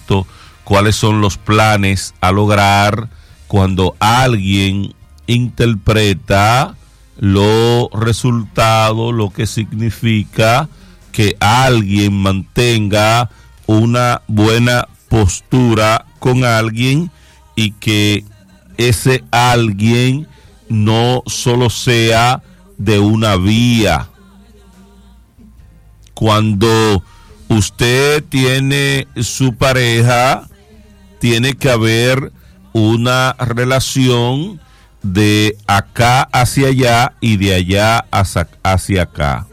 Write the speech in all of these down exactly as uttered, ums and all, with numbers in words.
propósito, cuáles son los planes a lograr cuando alguien interpreta los resultados, lo que significa que alguien mantenga una buena postura con alguien y que ese alguien no solo sea de una vía. Cuando usted tiene su pareja, tiene que haber una relación de acá hacia allá y de allá hacia, hacia acá.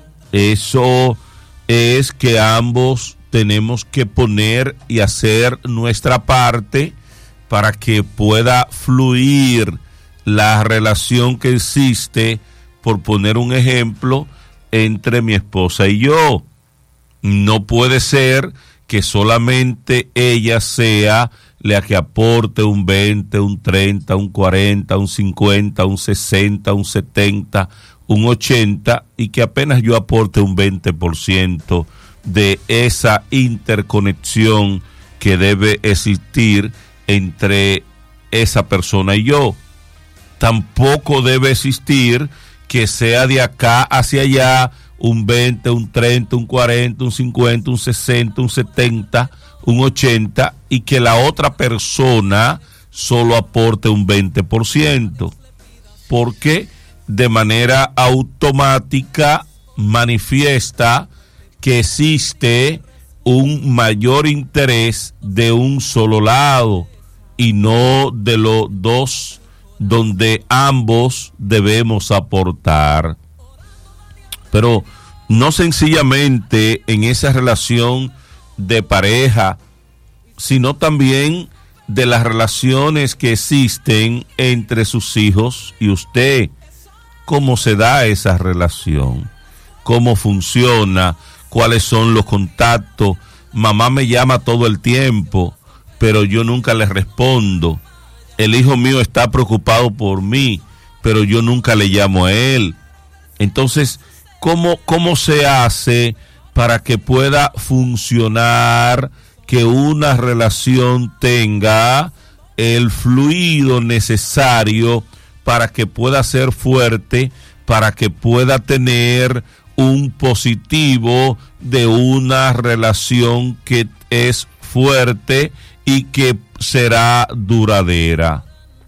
Eso es que ambos tenemos que poner y hacer nuestra parte para que pueda fluir la relación que existe, por poner un ejemplo, entre mi esposa y yo. No puede ser que solamente ella sea la que aporte un veinte, un treinta, un cuarenta, un cincuenta, un sesenta, un setenta, un ochenta y que apenas yo aporte un veinte por ciento de esa interconexión que debe existir entre esa persona y yo. Tampoco debe existir que sea de acá hacia allá un veinte, un treinta, un cuarenta, un cincuenta, un sesenta, un setenta, un ochenta y que la otra persona solo aporte un veinte por ciento, porque de manera automática manifiesta que existe un mayor interés de un solo lado y no de los dos, donde ambos debemos aportar. Pero no sencillamente en esa relación de pareja, sino también de las relaciones que existen entre sus hijos y usted. ¿Cómo se da esa relación? ¿Cómo funciona? ¿Cuáles son los contactos? Mamá me llama todo el tiempo, pero yo nunca le respondo. El hijo mío está preocupado por mí, pero yo nunca le llamo a él. Entonces, ¿cómo, cómo se hace para que pueda funcionar, que una relación tenga el fluido necesario para que pueda ser fuerte, para que pueda tener un positivo de una relación que es fuerte y que será duradera?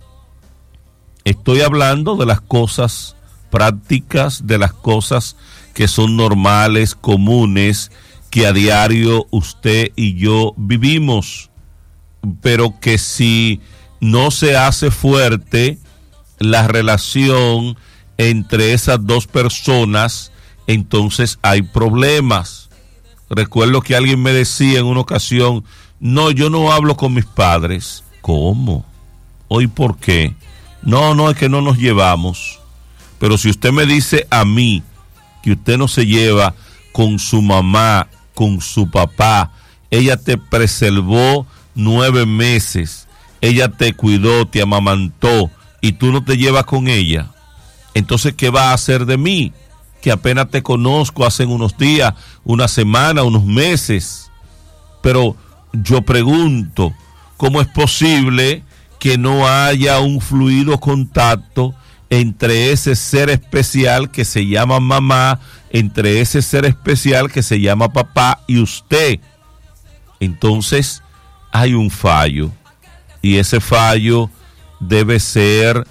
Estoy hablando de las cosas prácticas, de las cosas que son normales, comunes, que a diario usted y yo vivimos, pero que si no se hace fuerte la relación entre esas dos personas, entonces hay problemas. Recuerdo que alguien me decía en una ocasión: no, yo no hablo con mis padres. ¿Cómo? ¿Hoy por qué? No, no, es que no nos llevamos. Pero si usted me dice a mí que usted no se lleva con su mamá, con su papá, ella te preservó nueve meses, ella te cuidó, te amamantó, y tú no te llevas con ella, entonces ¿qué va a hacer de mí? Que apenas te conozco hace unos días, una semana, unos meses. Pero yo pregunto, ¿cómo es posible que no haya un fluido contacto entre ese ser especial que se llama mamá, entre ese ser especial que se llama papá y usted? Entonces hay un fallo, y ese fallo debe ser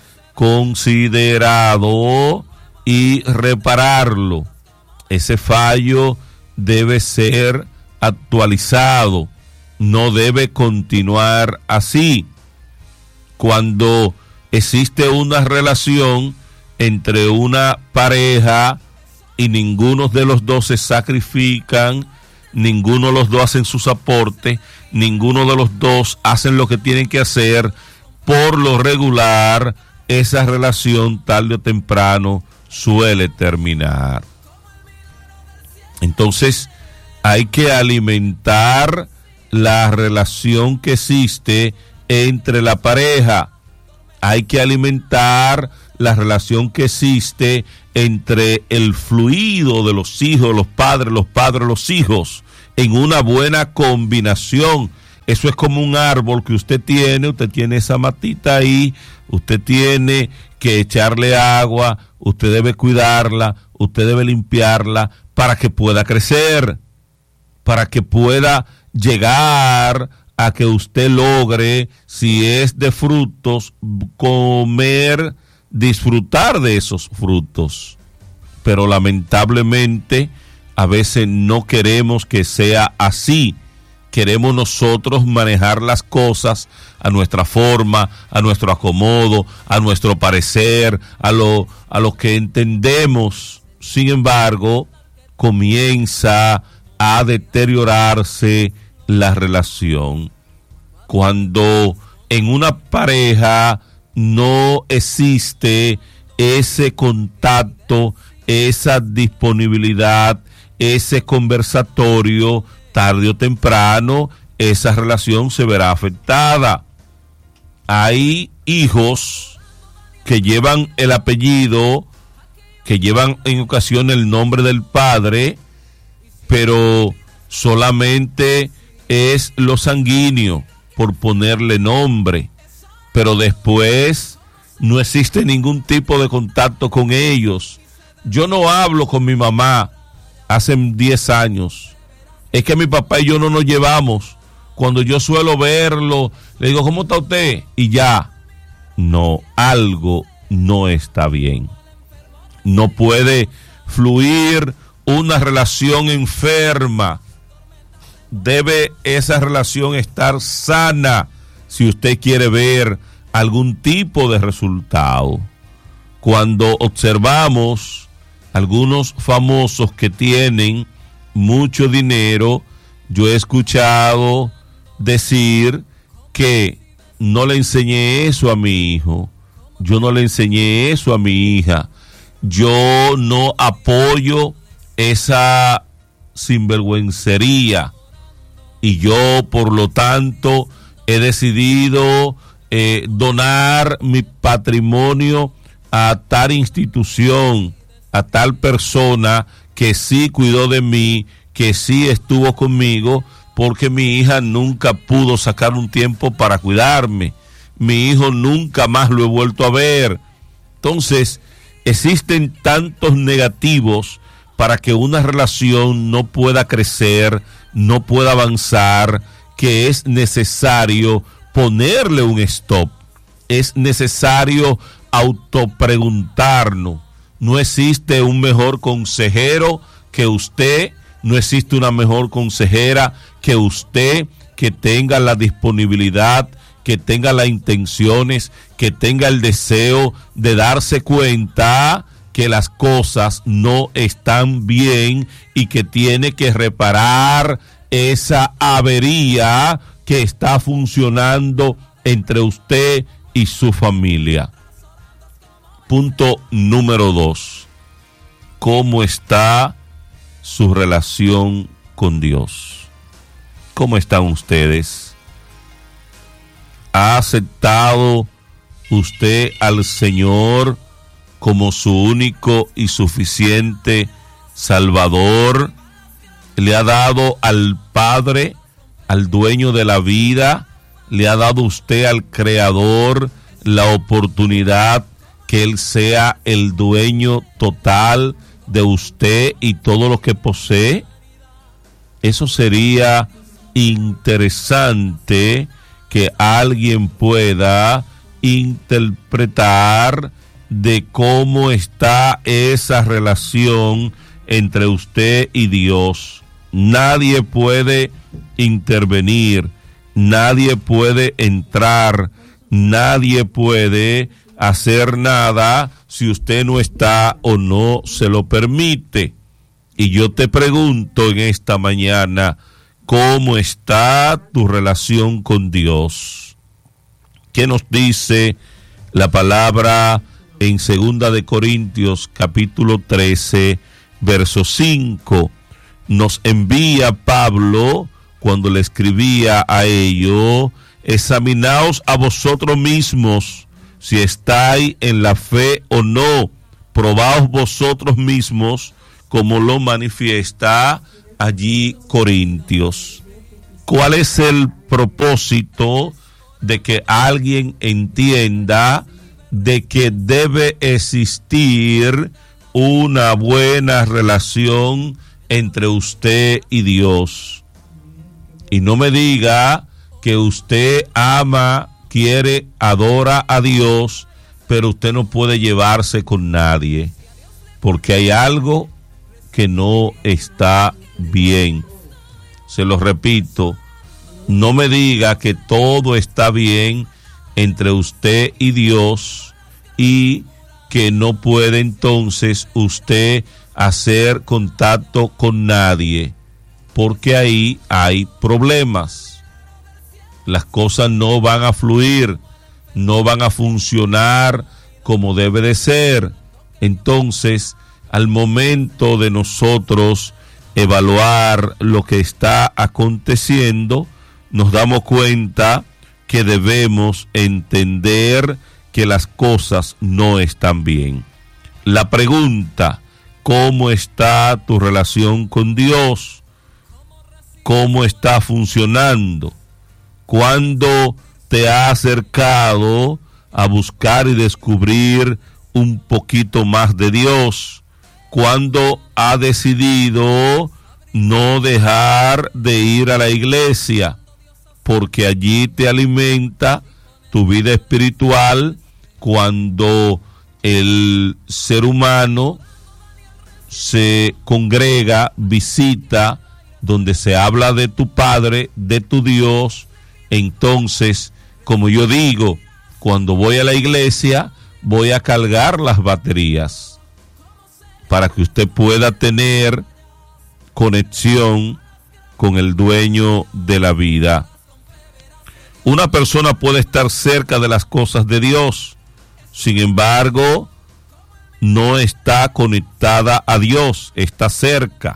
considerado y repararlo. Ese fallo debe ser actualizado, no debe continuar así. Cuando existe una relación entre una pareja y ninguno de los dos se sacrifican, ninguno de los dos hacen sus aportes, ninguno de los dos hacen lo que tienen que hacer, por lo regular esa relación tarde o temprano suele terminar. Entonces hay que alimentar la relación que existe entre la pareja, hay que alimentar la relación que existe entre el fluido de los hijos, los padres, los padres, los hijos, en una buena combinación, Eso es como un árbol que usted tiene, usted tiene esa matita ahí, usted tiene que echarle agua, usted debe cuidarla, usted debe limpiarla para que pueda crecer, para que pueda llegar a que usted logre, si es de frutos, comer, disfrutar de esos frutos. Pero lamentablemente a veces no queremos que sea así. Queremos nosotros manejar las cosas a nuestra forma, a nuestro acomodo, a nuestro parecer, a lo, a lo que entendemos. Sin embargo, comienza a deteriorarse la relación. Cuando en una pareja no existe ese contacto, esa disponibilidad, ese conversatorio, tarde o temprano esa relación se verá afectada. Hay hijos que llevan el apellido, que llevan en ocasión el nombre del padre, pero solamente es lo sanguíneo por ponerle nombre, pero después no existe ningún tipo de contacto con ellos. Yo no hablo con mi mamá hace diez años. Es que mi papá y yo no nos llevamos. Cuando yo suelo verlo, le digo, ¿cómo está usted? Y ya. No, algo no está bien. No puede fluir una relación enferma. Debe esa relación estar sana si usted quiere ver algún tipo de resultado. Cuando observamos algunos famosos que tienen mucho dinero, yo he escuchado decir que no le enseñé eso a mi hijo, yo no le enseñé eso a mi hija, yo no apoyo esa sinvergüencería y yo por lo tanto he decidido eh, donar mi patrimonio a tal institución, a tal persona que sí cuidó de mí, que sí estuvo conmigo, porque mi hija nunca pudo sacar un tiempo para cuidarme. Mi hijo nunca más lo he vuelto a ver. Entonces, existen tantos negativos para que una relación no pueda crecer, no pueda avanzar, que es necesario ponerle un stop. Es necesario autopreguntarnos. No existe un mejor consejero que usted, no existe una mejor consejera que usted, que tenga la disponibilidad, que tenga las intenciones, que tenga el deseo de darse cuenta que las cosas no están bien y que tiene que reparar esa avería que está funcionando entre usted y su familia. Punto número dos. ¿Cómo está su relación con Dios? ¿Cómo están ustedes? ¿Ha aceptado usted al Señor como su único y suficiente Salvador? ¿Le ha dado al Padre, al dueño de la vida, le ha dado usted al Creador la oportunidad que Él sea el dueño total de usted y todo lo que posee? Eso sería interesante que alguien pueda interpretar de cómo está esa relación entre usted y Dios. Nadie puede intervenir, nadie puede entrar, nadie puede hacer nada si usted no está o no se lo permite. Y yo te pregunto en esta mañana, ¿cómo está tu relación con Dios? ¿Qué nos dice la palabra en segunda de Corintios capítulo trece, verso cinco? Nos envía Pablo cuando le escribía a ellos: examinaos a vosotros mismos si estáis en la fe o no, probaos vosotros mismos, como lo manifiesta allí Corintios. cuál es el propósito de que alguien entienda de que debe existir una buena relación entre usted y Dios. Y no me diga que usted ama, quiere, adora a Dios, pero usted no puede llevarse con nadie, porque hay algo que no está bien. Se lo repito, no me diga que todo está bien entre usted y Dios y que no puede entonces usted hacer contacto con nadie, porque ahí hay problemas. Las cosas no van a fluir, no van a funcionar como debe de ser. Entonces, al momento de nosotros evaluar lo que está aconteciendo, nos damos cuenta que debemos entender que las cosas no están bien. La pregunta, ¿cómo está tu relación con Dios? ¿Cómo está funcionando? ¿Cuándo te ha acercado a buscar y descubrir un poquito más de Dios? ¿Cuándo ha decidido no dejar de ir a la iglesia? Porque allí te alimenta tu vida espiritual. Cuando el ser humano se congrega, visita, donde se habla de tu Padre, de tu Dios, entonces, como yo digo, cuando voy a la iglesia, voy a cargar las baterías para que usted pueda tener conexión con el dueño de la vida. Una persona puede estar cerca de las cosas de Dios, sin embargo, no está conectada a Dios, está cerca.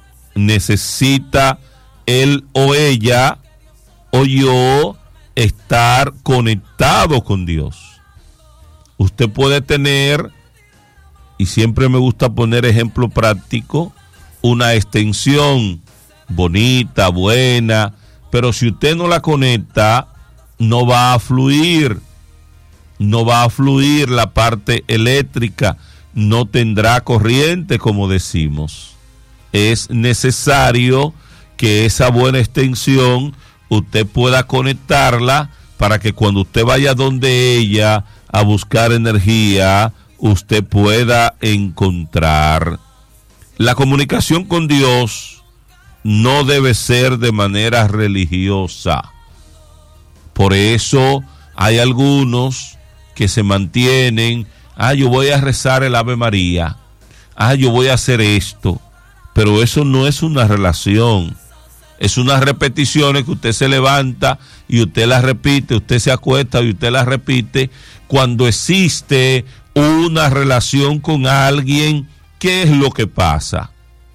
Necesita él o ella o yo estar conectado con Dios. Usted puede tener, y siempre me gusta poner ejemplo práctico, una extensión bonita, buena, pero si usted no la conecta, no va a fluir, no va a fluir la parte eléctrica, no tendrá corriente, como decimos. Es necesario que esa buena extensión usted pueda conectarla para que cuando usted vaya donde ella a buscar energía, usted pueda encontrar. La comunicación con Dios no debe ser de manera religiosa. Por eso hay algunos que se mantienen, ah, yo voy a rezar el Ave María, ah, yo voy a hacer esto, pero eso no es una relación, es unas repeticiones que usted se levanta y usted las repite, usted se acuesta y usted las repite. Cuando existe una relación con alguien, ¿qué es lo que pasa?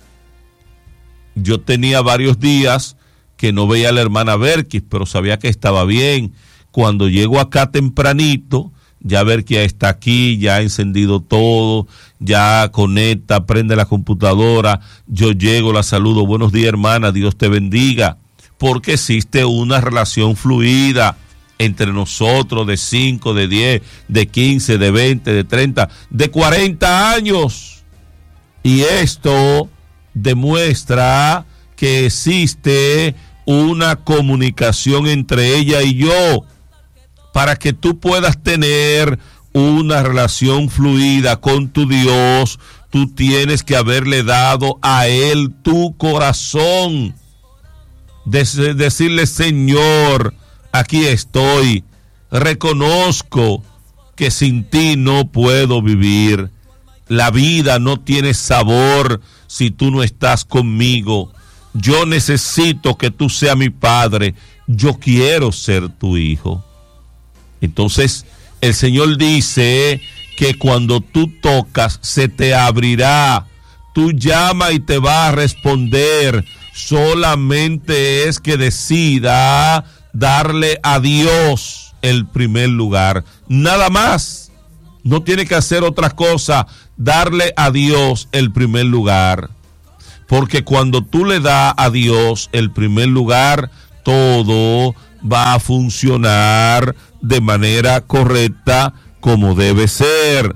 Yo tenía varios días que no veía a la hermana Berkis, pero sabía que estaba bien. Cuando llego acá tempranito, ya Berkis está aquí, ya ha encendido todo, ya conecta, prende la computadora, yo llego, la saludo, buenos días hermana, Dios te bendiga, porque existe una relación fluida entre nosotros de cinco, de diez, de quince, de veinte, de treinta, de cuarenta años. Y esto demuestra que existe una comunicación entre ella y yo. Para que tú puedas tener una relación fluida con tu Dios, tú tienes que haberle dado a Él tu corazón. Des- decirle, Señor, aquí estoy, reconozco que sin ti no puedo vivir. La vida no tiene sabor si tú no estás conmigo. Yo necesito que tú seas mi padre. Yo quiero ser tu hijo. Entonces, el Señor dice que cuando tú tocas, se te abrirá. Tú llama y te va a responder. Solamente es que decida darle a Dios el primer lugar. Nada más. No tiene que hacer otra cosa. Darle a Dios el primer lugar. Porque cuando tú le das a Dios el primer lugar, todo va a funcionar de manera correcta como debe ser.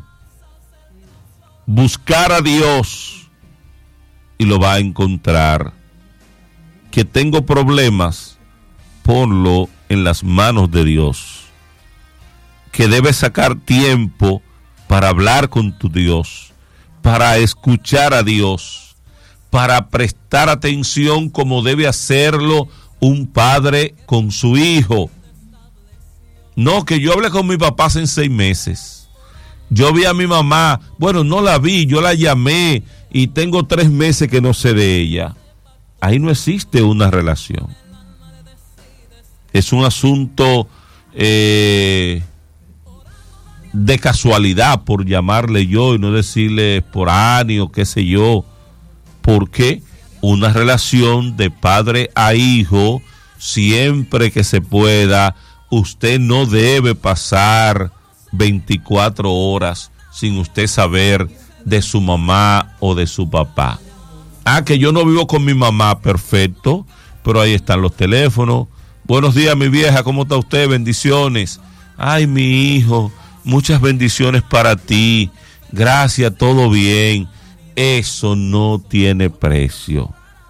Buscar a Dios y lo va a encontrar. Que tengo problemas, ponlo en las manos de Dios. Que debes sacar tiempo para hablar con tu Dios, para escuchar a Dios, para prestar atención como debe hacerlo un padre con su hijo. No, que yo hablé con mi papá hace seis meses. Yo vi a mi mamá, bueno, no la vi, yo la llamé y tengo tres meses que no sé de ella. Ahí no existe una relación. Es un asunto eh, de casualidad, por llamarle yo y no decirle por año, qué sé yo. Porque una relación de padre a hijo, siempre que se pueda, usted no debe pasar veinticuatro horas sin usted saber de su mamá o de su papá. Ah, que yo no vivo con mi mamá, perfecto, pero ahí están los teléfonos. Buenos días, mi vieja, ¿cómo está usted? Bendiciones. Ay, mi hijo, muchas bendiciones para ti. Gracias, todo bien. Eso no tiene precio.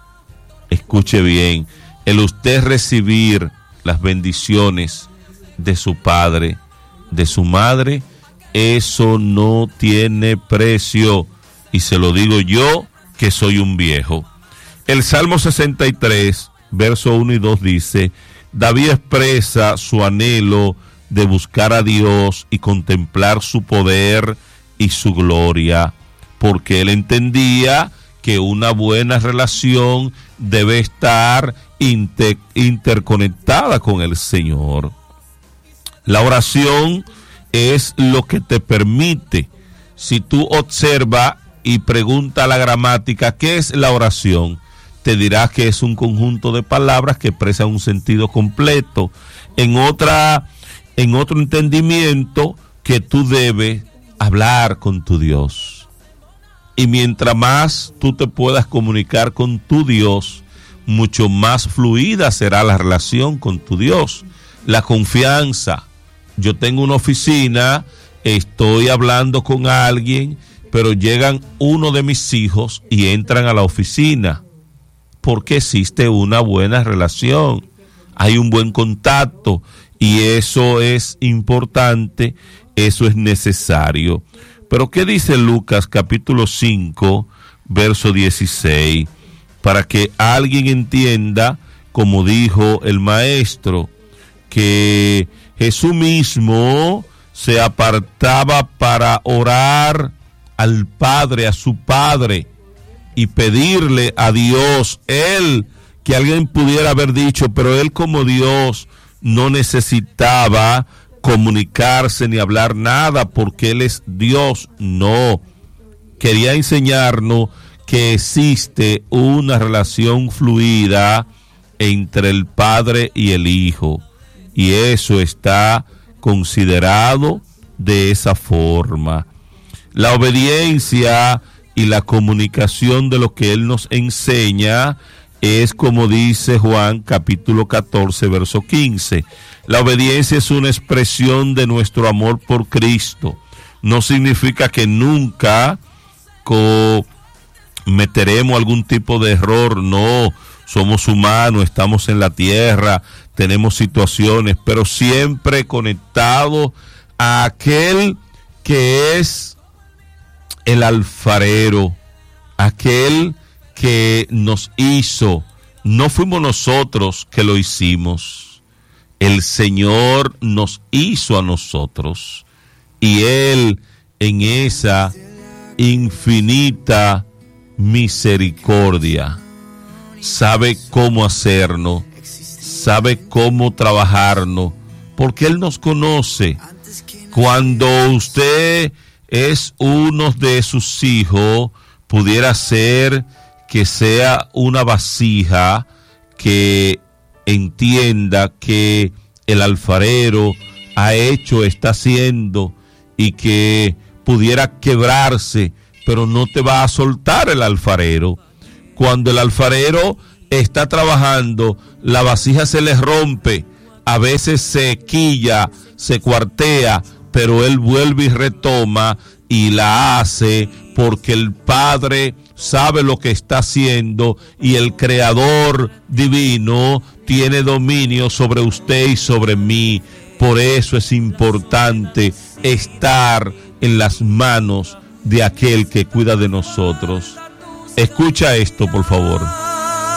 Escuche bien, el usted recibir las bendiciones de su padre, de su madre, eso no tiene precio. Y se lo digo yo, que soy un viejo. El Salmo sesenta y tres, verso uno y dos dice: David expresa su anhelo de buscar a Dios y contemplar su poder y su gloria, porque él entendía que una buena relación debe estar inter- interconectada con el Señor. La oración es lo que te permite. Si tú observas y preguntas la gramática, ¿qué es la oración? Te dirás que es un conjunto de palabras que expresan un sentido completo. En otra, en otro entendimiento, que tú debes hablar con tu Dios. Y mientras más tú te puedas comunicar con tu Dios, mucho más fluida será la relación con tu Dios. La confianza. Yo tengo una oficina, estoy hablando con alguien, pero llegan uno de mis hijos y entran a la oficina. Porque existe una buena relación, hay un buen contacto, y eso es importante, eso es necesario. Pero ¿qué dice Lucas capítulo cinco, verso dieciséis? Para que alguien entienda, como dijo el maestro, que Jesús mismo se apartaba para orar al Padre, a su Padre, y pedirle a Dios. Él, que alguien pudiera haber dicho, pero él como Dios no necesitaba comunicarse ni hablar nada porque él es Dios. No, quería enseñarnos que existe una relación fluida entre el Padre y el Hijo, y eso está considerado de esa forma. La obediencia y la comunicación de lo que él nos enseña es como dice Juan capítulo catorce, verso quince. La obediencia es una expresión de nuestro amor por Cristo. No significa que nunca cometeremos algún tipo de error, no. Somos humanos, estamos en la tierra, tenemos situaciones, pero siempre conectados a aquel que es el alfarero, aquel que nos hizo. No fuimos nosotros que lo hicimos. El Señor nos hizo a nosotros. Y Él, en esa infinita misericordia, sabe cómo hacernos, sabe cómo trabajarnos, porque Él nos conoce. Cuando usted es uno de sus hijos, pudiera ser que sea una vasija que entienda que el alfarero ha hecho, está haciendo, y que pudiera quebrarse, pero no te va a soltar el alfarero. Cuando el alfarero está trabajando, la vasija se le rompe, a veces se quilla, se cuartea, pero él vuelve y retoma y la hace porque el Padre sabe lo que está haciendo y el Creador divino tiene dominio sobre usted y sobre mí. Por eso es importante estar en las manos de aquel que cuida de nosotros. Escucha esto, por favor.